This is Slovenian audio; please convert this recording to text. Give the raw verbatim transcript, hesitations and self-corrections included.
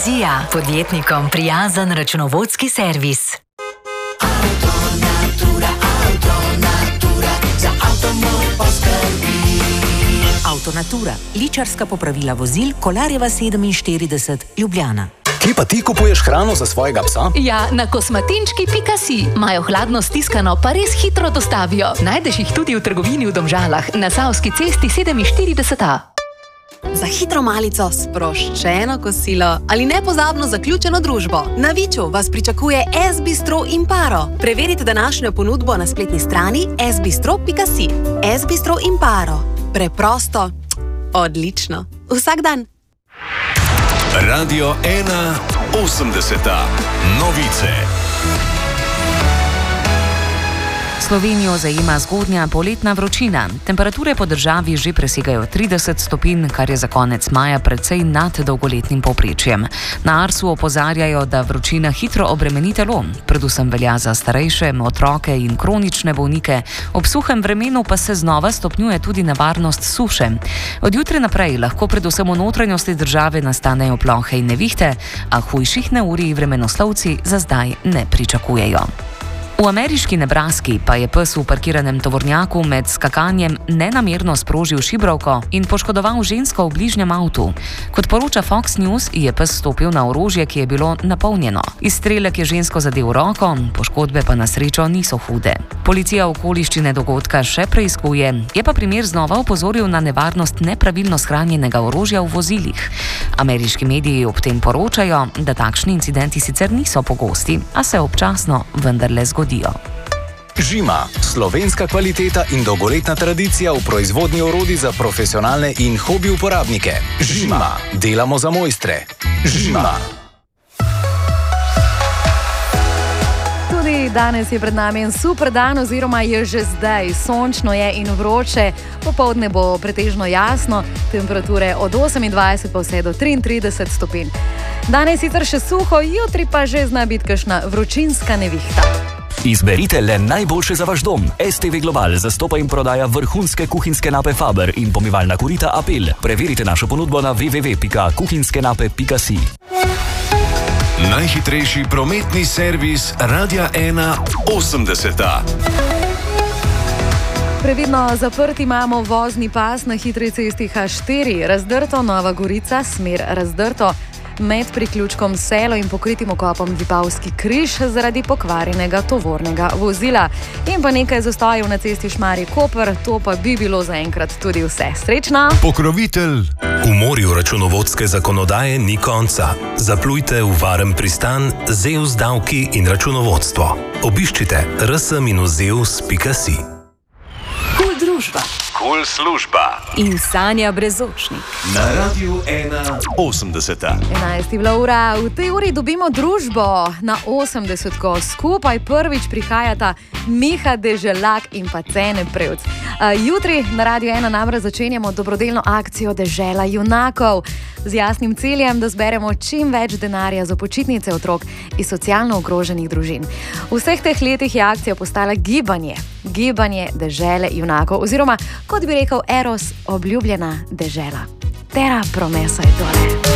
Vizija. Podjetnikom prijazen računovodski servis. Avtonatura. Ličarska popravila vozil, Kolarjeva sedeminštirideset, Ljubljana. Kje pa ti kupuješ hrano za svojega psa? Ja, na kosmatinčki pika si. Imajo hladno stiskano, pa res hitro dostavijo. Najdeš jih tudi v trgovini v Domžalah, na Savski cesti sedeminštirideset A. Za hitro malico, sproščeno kosilo ali nepozabno zaključeno družbo. Na Viču vas pričakuje S Bistro Imparo. Preverite današnjo ponudbo na spletni strani s bistro pika si. S Bistro Imparo. Preprosto, odlično. Vsak dan. Radio ena osemdeseta. Novice. Slovenijo zajema zgodnja poletna vročina. Temperature po državi že presegajo trideset stopinj, kar je za konec maja precej nad dolgoletnim povprečjem. Na Arsu opozarjajo, da vročina hitro obremeni telo. Predvsem velja za starejše, otroke in kronične bolnike. Ob suhem vremenu pa se znova stopnjuje tudi nevarnost suše. Od jutra naprej lahko predvsem v notranjosti države nastanejo plohe in nevihte, a hujših neurij vremenoslovci za zdaj ne pričakujejo. V ameriški Nebraski pa je pes v parkiranem tovornjaku med skakanjem nenamerno sprožil šibrovko in poškodoval žensko v bližnjem avtu. Kot poroča Fox News, je pes stopil na orožje, ki je bilo napolnjeno. Izstrelek je žensko zadel roko, poškodbe pa na srečo niso hude. Policija okoliščine dogodka še preiskuje, je pa primer znova opozoril na nevarnost nepravilno shranjenega orožja v vozilih. Ameriški mediji ob tem poročajo, da takšni incidenti sicer niso pogosti, a se občasno vendarle zgodijo. Žima. Slovenska kvaliteta in dolgoletna tradicija v proizvodnji orodij za profesionalne in hobi uporabnike. Žima. Delamo za mojstre. Žima. Tudi danes je pred nami en super dan, oziroma je že zdaj. Sončno je in vroče, popoldne bo pretežno jasno, temperature od osemindvajset pa vse do triintrideset stopinj. Danes sicer še suho, jutri pa že zna biti kakšna vročinska nevihta. Izberite le najboljše za vaš dom. S T V Global zastopa in prodaja vrhunske kuhinjske nape Faber in pomivalna korita Apel. Preverite našo ponudbo na w w w pika kuhinjskenape pika si. Najhitrejši prometni servis Radia ena osemdeseta. Previdno zaprt imamo vozni pas na hitri cesti H štiri, Razdrto, Nova Gorica, smer Razdrto, med priključkom Selo in pokritim okopom Vipavski križ zaradi pokvarjenega tovornega vozila. In pa nekaj zastojev na cesti Šmarje-Koper, to pa bi bilo zaenkrat tudi vse. Srečno! Pokrovitelj. V morju računovodske zakonodaje ni konca. Zaplujte v varen pristan Zeus davki in računovodstvo. Obiščite r s zeus pika si. Kul družba. Kul služba. In Sanja Brezočnik. Na Radiu ena osemdeseta. enajsta je bila ura, v tej uri dobimo družbo na osemdesetko. Skupaj prvič prihajata Miha Deželak in pa Cene Prevc. Jutri na Radiu ena namreč začenjamo dobrodelno akcijo Dežela junakov z jasnim ciljem, da zberemo čim več denarja za počitnice otrok iz socialno ogroženih družin. V vseh teh letih je akcija postala gibanje. Gibanje Dežele junakov, oziroma, kot bi rekel Eros, obljubljena dežela. Terra promesa je tole.